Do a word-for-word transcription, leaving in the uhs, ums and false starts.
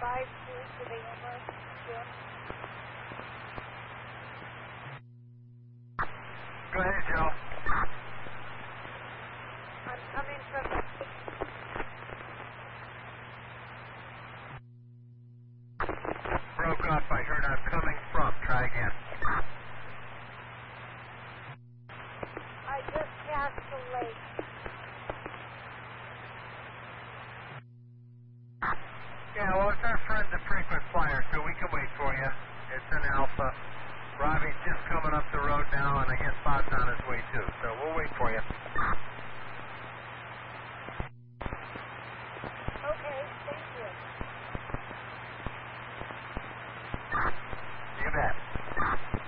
five two to the Emma. Yeah. Go ahead, Joe. I'm coming from the... Broke up. I heard I'm coming from. Try again. I just passed the lake. Yeah, well, it's our friend, the frequent flyer, so we can wait for you. It's an Alpha. Robbie's just coming up the road now, and I guess Bob's on